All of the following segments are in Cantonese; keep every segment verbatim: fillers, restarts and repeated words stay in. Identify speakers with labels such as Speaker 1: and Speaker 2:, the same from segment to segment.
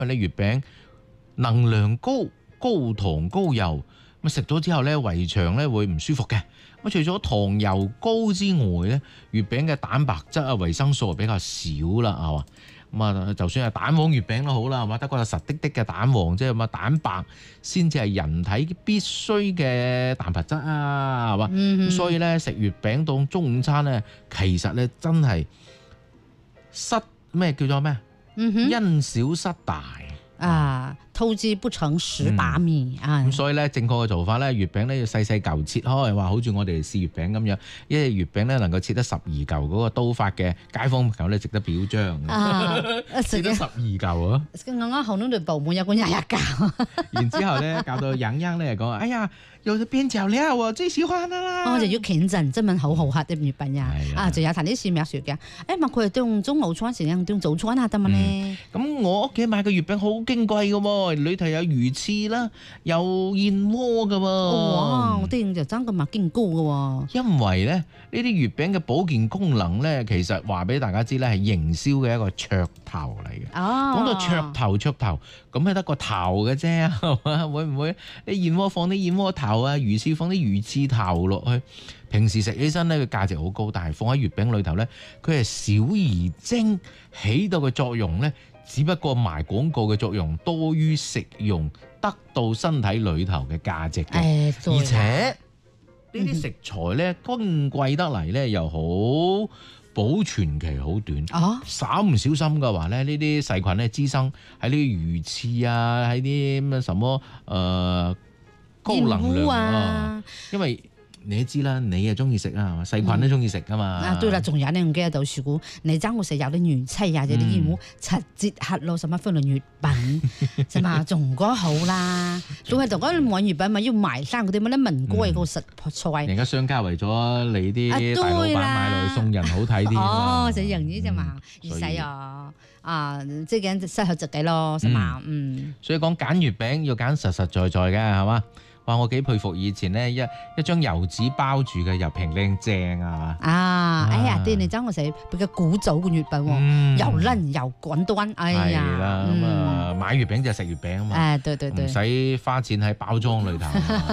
Speaker 1: 為咧月餅能量高、高糖高油，咁食咗之後咧胃腸咧會唔舒服嘅。咁除咗糖油高之外咧，月餅嘅蛋白質啊、維生素比較少啦，係嘛？咁啊，就算係蛋黃月餅都好啦，係嘛？得個實滴滴嘅蛋黃，即係嘛蛋白先至係人體必須嘅蛋白質啊，係嘛？咁、嗯、所以咧食月餅當中午餐咧，其實咧真係失咩叫做咩？嗯哼，因小失大
Speaker 2: 啊！偷之不成蚀把米啊！咁、
Speaker 1: 嗯、所以咧，正確嘅做法咧，月餅咧要細細嚿切開，話好似我哋試月餅咁樣，因為月餅咧能夠切得十二嚿嗰個刀法嘅街坊朋友咧值得表彰。啊，切得十二嚿啊！
Speaker 2: 啱啱後腦度部門有個廿一嚿。
Speaker 1: 然之後咧，搞到隱隱咧講：哎呀，有咗邊角料我最喜歡啦！
Speaker 2: 我就要競爭，真係好好客啲月餅呀！啊，仲有睇啲試咩雪嘅？誒，問佢哋用中午餐時用用早餐啊得嘛咧？
Speaker 1: 咁我屋企買嘅月餅好矜貴嘅喎。裏頭有魚翅啦，有燕窩㗎喎。
Speaker 2: 哇！我啲就爭咁麥勁高嘅喎。因
Speaker 1: 為咧，呢啲月餅嘅保健功能咧，其實話俾大家知咧，係營銷嘅一個噱頭嚟嘅。哦，講到噱頭噱頭，咁係得個頭嘅啫，係嘛？會唔會你燕窩放啲燕窩頭啊，魚翅放啲魚翅頭落去？平時食起身咧，個價值好高，但係放喺月餅裏頭咧，佢係小而精，起到嘅作用咧。只不過賣廣告嘅作用多於食用，得到身體裏頭嘅價值嘅、哎，而且呢啲食材咧矜貴得嚟咧又好保存期好短，啊、稍唔小心嘅話咧，呢啲細菌咧滋生喺呢啲魚翅啊，喺啲咩什麼誒、呃、高能量啊，因為。你都知啦，你又中意食啊，細菌都中意食噶嘛。
Speaker 2: 啊，對啦，仲有呢，唔記得到，如果你爭我食有啲元氣啊，有啲燕窩七折客咯，什麼分量月餅，係嘛，仲嗰好啦。仲係同嗰啲買月餅咪要埋生嗰啲乜咧民歌嘅個食菜。
Speaker 1: 而家商家為咗你啲大老闆買落去送人好睇啲。
Speaker 2: 哦，就樣呢啫嘛，越使啊，啊，即係咁適合自己咯，係嘛，嗯。
Speaker 1: 所以講揀月餅要揀實實在在嘅，係嘛？哇！我幾佩服以前咧一一張油紙包住嘅又平靚正啊！
Speaker 2: 啊！哎呀，啲你爭我食比較古早嘅月餅喎，又嫩又滾端，哎呀！
Speaker 1: 係啦，咁啊買月餅就食月餅啊嘛，
Speaker 2: 誒對對對，
Speaker 1: 唔使花錢喺包裝裏頭。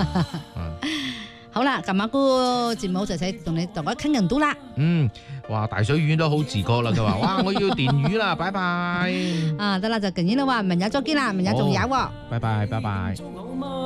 Speaker 2: 好啦，今晚個節目就使同你同我傾人多啦。
Speaker 1: 嗯，哇！大水魚都好自覺啦，佢話：哇！我要電魚啦，拜拜。
Speaker 2: 啊，得啦，就咁樣啦喎，明日再見啦，明日仲有喎。
Speaker 1: 拜拜，拜拜。